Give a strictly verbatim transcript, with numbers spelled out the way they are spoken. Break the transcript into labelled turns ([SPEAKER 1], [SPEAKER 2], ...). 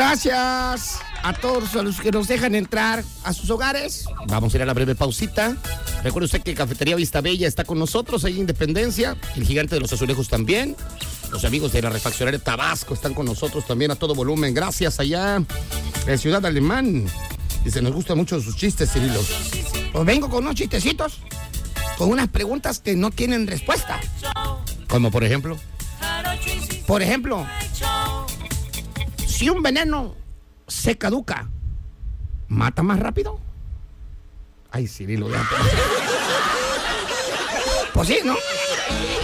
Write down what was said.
[SPEAKER 1] Gracias a todos los que nos dejan entrar a sus hogares. Vamos a ir a la breve pausita. Recuerde usted que Cafetería Vista Bella está con nosotros, ahí en Independencia. El Gigante de los Azulejos también. Los amigos de la Refaccionaria Tabasco están con nosotros también a todo volumen. Gracias allá en Ciudad Alemán. Dice, nos gustan mucho sus chistes, Cirilo. Pues vengo con unos chistecitos, con unas preguntas que no tienen respuesta. Como por ejemplo. Por ejemplo, si un veneno se caduca, ¿mata más rápido? Ay, Cirilo, ya. Pues sí, ¿no?